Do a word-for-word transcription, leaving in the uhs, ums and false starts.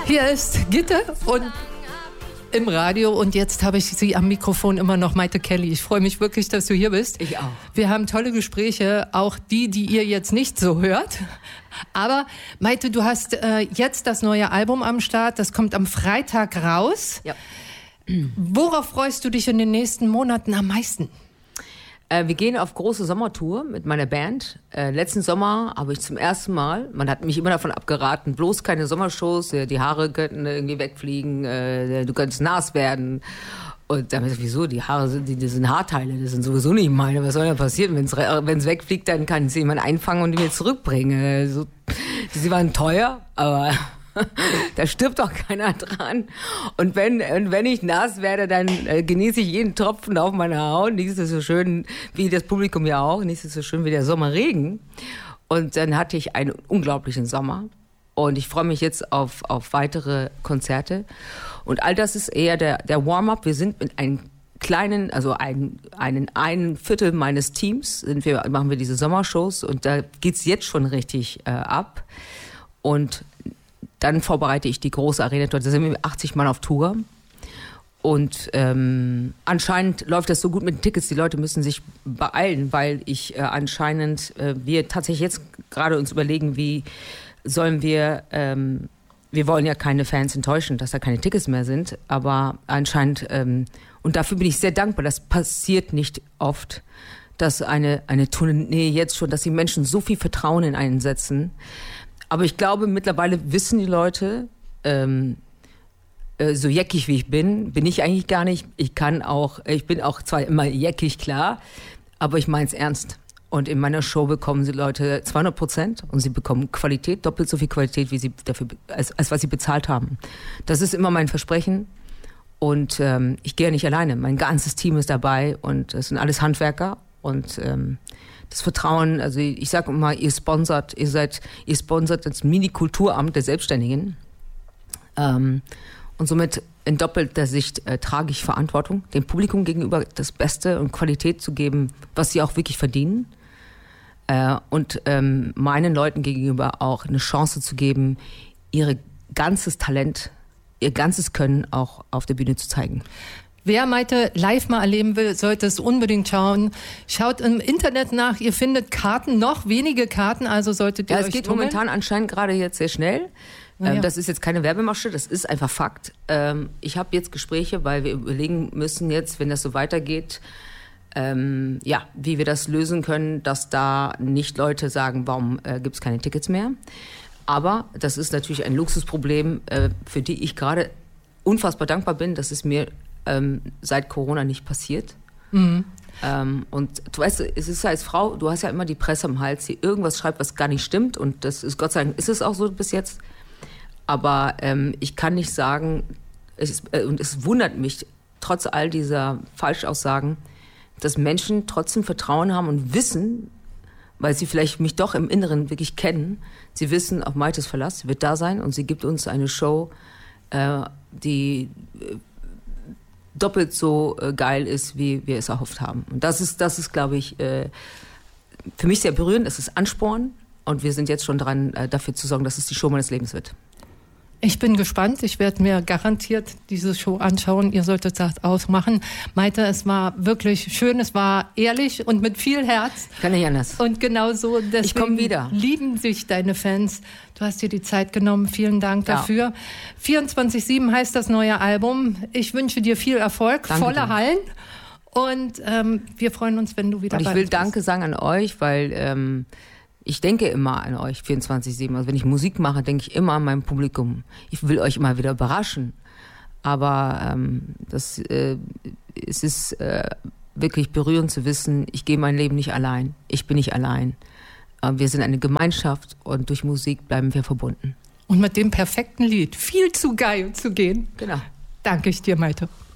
Hier ist Gitte und im Radio und jetzt habe ich sie am Mikrofon immer noch, Maite Kelly. Ich freue mich wirklich, dass du hier bist. Ich auch. Wir haben tolle Gespräche, auch die, die ihr jetzt nicht so hört. Aber Maite, du hast äh, jetzt das neue Album am Start. Das kommt am Freitag raus. Ja. Worauf freust du dich in den nächsten Monaten am meisten? Äh, wir gehen auf große Sommertour mit meiner Band. Äh, letzten Sommer habe ich zum ersten Mal, man hat mich immer davon abgeraten, bloß keine Sommershows, äh, die Haare könnten irgendwie wegfliegen, äh, du könntest nass werden. Und dann habe ich gesagt, wieso, die Haare sind, die, die sind Haarteile, das sind sowieso nicht meine. Was soll denn passieren? Wenn es wegfliegt, dann kann es jemand einfangen und die mir zurückbringen. Also, sie waren teuer, aber da stirbt doch keiner dran. Und wenn, und wenn ich nass werde, dann äh, genieße ich jeden Tropfen auf meiner Haut. Nichts ist so schön, wie das Publikum ja auch. Nichts ist so schön wie der Sommerregen. Und dann hatte ich einen unglaublichen Sommer. Und ich freue mich jetzt auf, auf weitere Konzerte. Und all das ist eher der, der Warm-up. Wir sind mit einem kleinen, also ein, einen, einen Viertel meines Teams, sind wir, machen wir diese Sommershows. Und da geht's jetzt schon richtig äh, ab. Und dann vorbereite ich die große Arena-Tour. Da sind wir achtzig Mann auf Tour. Und ähm, anscheinend läuft das so gut mit den Tickets. Die Leute müssen sich beeilen, weil ich äh, anscheinend, äh, wir tatsächlich jetzt gerade uns überlegen, wie sollen wir, ähm, wir wollen ja keine Fans enttäuschen, dass da keine Tickets mehr sind. Aber anscheinend, ähm, und dafür bin ich sehr dankbar, das passiert nicht oft, dass eine, eine Tournee jetzt schon, dass die Menschen so viel Vertrauen in einen setzen. Aber ich glaube, mittlerweile wissen die Leute, ähm, äh, so jäckig wie ich bin, bin ich eigentlich gar nicht. Ich kann auch, ich bin auch zwar immer jäckig, klar, aber ich meine es ernst. Und in meiner Show bekommen die Leute zweihundert Prozent und sie bekommen Qualität, doppelt so viel Qualität, wie sie dafür, als, als was sie bezahlt haben. Das ist immer mein Versprechen. Und ähm, ich gehe ja nicht alleine. Mein ganzes Team ist dabei und es sind alles Handwerker und ähm, das Vertrauen, also ich sage immer, ihr sponsert, ihr seid, ihr sponsert das Mini-Kulturamt der Selbstständigen. Ähm, und somit in doppelter Sicht äh, trage ich Verantwortung, dem Publikum gegenüber das Beste und Qualität zu geben, was sie auch wirklich verdienen. Äh, und ähm, meinen Leuten gegenüber auch eine Chance zu geben, ihr ganzes Talent, ihr ganzes Können auch auf der Bühne zu zeigen. Wer Maite live mal erleben will, sollte es unbedingt schauen. Schaut im Internet nach, ihr findet Karten, noch wenige Karten, also solltet ihr ja, euch es geht tummeln. momentan anscheinend gerade jetzt sehr schnell. Ja. Ähm, das ist jetzt keine Werbemasche, das ist einfach Fakt. Ähm, ich habe jetzt Gespräche, weil wir überlegen müssen jetzt, wenn das so weitergeht, ähm, ja, wie wir das lösen können, dass da nicht Leute sagen, warum äh, gibt es keine Tickets mehr. Aber das ist natürlich ein Luxusproblem, äh, für die ich gerade unfassbar dankbar bin, dass es mir Ähm, seit Corona nicht passiert. Mhm. Ähm, und du weißt, es ist ja als Frau, du hast ja immer die Presse am Hals, die irgendwas schreibt, was gar nicht stimmt. Und das ist, Gott sei Dank, ist es auch so bis jetzt. Aber ähm, ich kann nicht sagen, es ist, äh, und es wundert mich, trotz all dieser Falschaussagen, dass Menschen trotzdem Vertrauen haben und wissen, weil sie vielleicht mich doch im Inneren wirklich kennen, sie wissen, auf Maites Verlass, sie wird da sein und sie gibt uns eine Show, äh, die äh, doppelt so äh, geil ist, wie wir es erhofft haben. Und das ist, das ist, glaube ich, äh, für mich sehr berührend. Es ist Ansporn und wir sind jetzt schon dran, äh, dafür zu sorgen, dass es die Show meines Lebens wird. Ich bin gespannt. Ich werde mir garantiert diese Show anschauen. Ihr solltet das ausmachen. Maite, es war wirklich schön. Es war ehrlich und mit viel Herz. Kann nicht anders. Und genau so. Deswegen ich komme wieder. Lieben sich deine Fans. Du hast dir die Zeit genommen. Vielen Dank ja. dafür. vierundzwanzig sieben heißt das neue Album. Ich wünsche dir viel Erfolg, Danke volle dir. Hallen. Und ähm, wir freuen uns, wenn du wieder und bei ich will uns Danke bist. sagen an euch, weil ähm, ich denke immer an euch, vierundzwanzig sieben. Also wenn ich Musik mache, denke ich immer an mein Publikum. Ich will euch immer wieder überraschen. Aber ähm, das, äh, es ist äh, wirklich berührend zu wissen, ich gehe mein Leben nicht allein. Ich bin nicht allein. Äh, wir sind eine Gemeinschaft und durch Musik bleiben wir verbunden. Und mit dem perfekten Lied, viel zu geil zu gehen. Genau. Danke ich dir, Maite.